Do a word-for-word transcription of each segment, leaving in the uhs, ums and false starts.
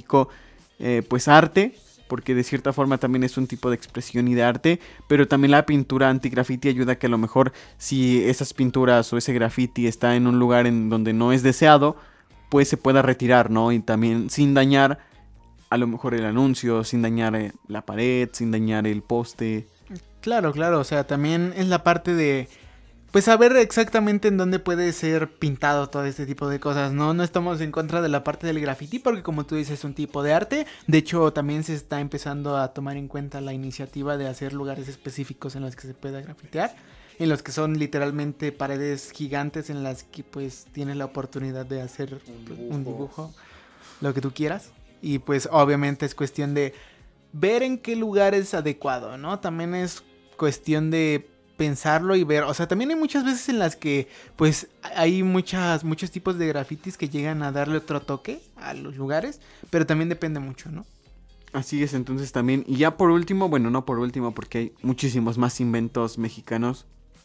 México, eh, pues arte, porque de cierta forma también es un tipo de expresión y de arte, pero también la pintura anti-graffiti ayuda a que a lo mejor si esas pinturas o ese graffiti está en un lugar en donde no es deseado, pues se pueda retirar, ¿no? Y también sin dañar a lo mejor el anuncio, sin dañar eh, la pared, sin dañar el poste. Claro, claro, o sea, también es la parte de, pues, saber exactamente en dónde puede ser pintado todo este tipo de cosas, ¿no? No estamos en contra de la parte del graffiti porque, como tú dices, es un tipo de arte. De hecho, también se está empezando a tomar en cuenta la iniciativa de hacer lugares específicos en los que se pueda grafitear, en los que son literalmente paredes gigantes en las que, pues, tienes la oportunidad de hacer un dibujo, un dibujo lo que tú quieras. Y, pues, obviamente es cuestión de ver en qué lugar es adecuado, ¿no? También es cuestión de pensarlo y ver, o sea, también hay muchas veces en las que, pues, hay muchas, muchos tipos de grafitis que llegan a darle otro toque a los lugares, pero también depende mucho, ¿no? Así es, entonces también, y ya por último, bueno, no por último, porque hay muchísimos más inventos mexicanos,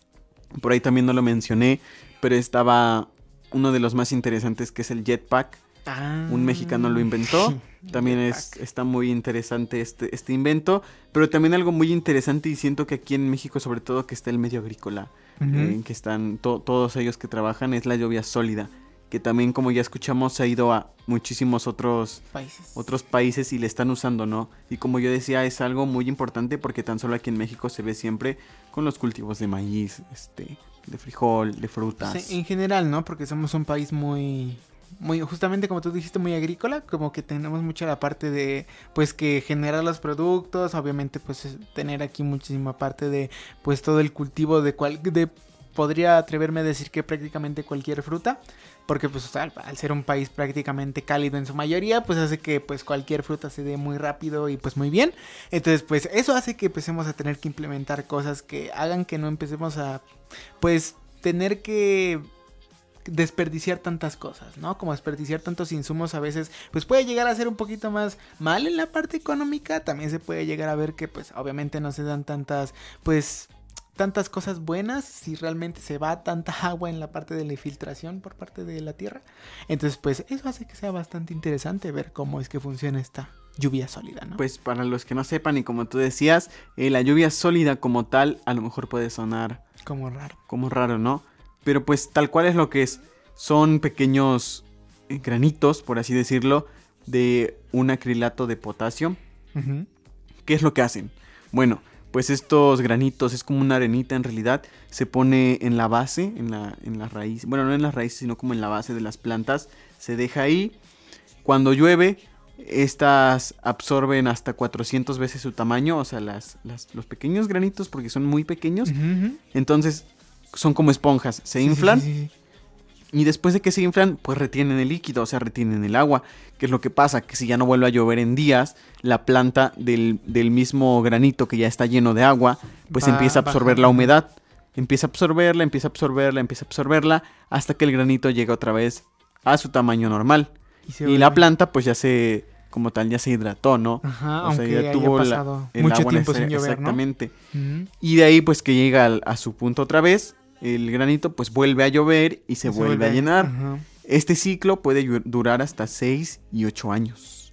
por ahí también no lo mencioné, pero estaba uno de los más interesantes que es el jetpack. Ah, un mexicano lo inventó. También es, está muy interesante este, este invento. Pero también algo muy interesante, y siento que aquí en México, sobre todo, que está el medio agrícola, uh-huh. eh, que están to- todos ellos que trabajan, es la lluvia sólida. Que también, como ya escuchamos, se ha ido a muchísimos otros países. otros países y le están usando, ¿no? Y como yo decía, es algo muy importante porque tan solo aquí en México se ve siempre con los cultivos de maíz, este, de frijol, de frutas. Sí, en general, ¿no? Porque somos un país muy... muy, justamente como tú dijiste, muy agrícola, como que tenemos mucha la parte de, pues, que generar los productos, obviamente, pues, tener aquí muchísima parte de, pues, todo el cultivo de cual, de, podría atreverme a decir que prácticamente cualquier fruta, porque, pues, o sea, al ser un país prácticamente cálido en su mayoría, pues, hace que, pues, cualquier fruta se dé muy rápido y, pues, muy bien. Entonces, pues, eso hace que empecemos a tener que implementar cosas que hagan que no empecemos a, pues, tener que desperdiciar tantas cosas, ¿no? Como desperdiciar tantos insumos a veces, pues puede llegar a ser un poquito más mal en la parte económica. También se puede llegar a ver que, pues, obviamente no se dan tantas, pues, tantas cosas buenas si realmente se va tanta agua en la parte de la infiltración por parte de la tierra. Entonces, pues, eso hace que sea bastante interesante ver cómo es que funciona esta lluvia sólida, ¿no? Pues para los que no sepan, y como tú decías, eh, la lluvia sólida como tal, a lo mejor puede sonar como raro. Como raro, ¿no? Pero pues tal cual es lo que es. Son pequeños eh, granitos, por así decirlo, de un acrilato de potasio. Uh-huh. ¿Qué es lo que hacen? Bueno, pues estos granitos, es como una arenita en realidad, se pone en la base, en la, en la raíz. Bueno, no en las raíces, sino como en la base de las plantas. Se deja ahí. Cuando llueve, estas absorben hasta cuatrocientas veces su tamaño. O sea, las, las, los pequeños granitos, porque son muy pequeños. Uh-huh. Entonces son como esponjas, se sí, inflan sí, sí, sí. Y después de que se inflan, pues retienen el líquido, o sea, retienen el agua. ¿Qué es lo que pasa? Que si ya no vuelve a llover en días, la planta del, del mismo granito que ya está lleno de agua, pues va, empieza a absorber baja. la humedad. Empieza a absorberla, empieza a absorberla, empieza a absorberla, hasta que el granito llega otra vez a su tamaño normal. Y, y la planta pues ya se, como tal, ya se hidrató, ¿no? Ajá, o sea, aunque ya tuvo haya la, el mucho agua tiempo sin llover, exactamente. ¿no? Uh-huh. Y de ahí pues que llega al, a su punto otra vez. El granito pues vuelve a llover y se, y se vuelve, vuelve a llenar. Uh-huh. Este ciclo puede durar hasta seis y ocho años.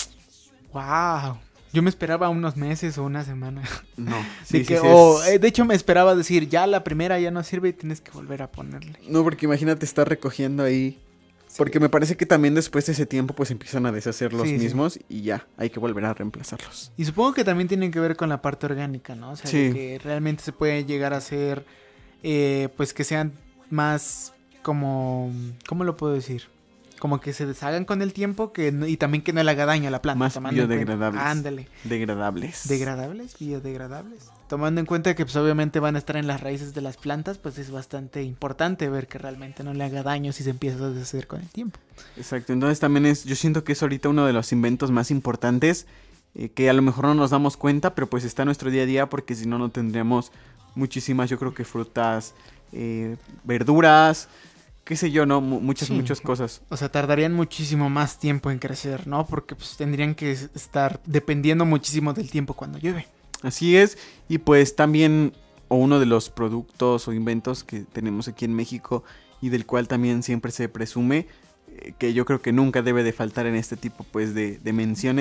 ¡Wow! Yo me esperaba unos meses o una semana. No. Sí, de, que, sí, oh, es... de hecho me esperaba decir, ya la primera ya no sirve y tienes que volver a ponerle. No, porque imagínate estar recogiendo ahí. Sí. Porque me parece que también después de ese tiempo pues empiezan a deshacer los sí, mismos sí. y ya, hay que volver a reemplazarlos. Y supongo que también tienen que ver con la parte orgánica, ¿no? O sea, sí. que realmente se puede llegar a hacer... Eh, pues que sean más como, ¿cómo lo puedo decir? Como que se deshagan con el tiempo que no, y también que no le haga daño a la planta. Más biodegradables. Ándale. Degradables. Degradables, biodegradables. Tomando en cuenta que pues obviamente van a estar en las raíces de las plantas, pues es bastante importante ver que realmente no le haga daño si se empieza a deshacer con el tiempo. Exacto, entonces también es, yo siento que es ahorita uno de los inventos más importantes eh, que a lo mejor no nos damos cuenta, pero pues está en nuestro día a día porque si no, no tendríamos muchísimas, yo creo que frutas, eh, verduras, qué sé yo, ¿no? M- muchas, sí. muchas cosas. O sea, tardarían muchísimo más tiempo en crecer, ¿no? Porque pues tendrían que estar dependiendo muchísimo del tiempo cuando llueve. Así es, y pues también, o uno de los productos o inventos que tenemos aquí en México y del cual también siempre se presume, eh, que yo creo que nunca debe de faltar en este tipo pues de, de menciones,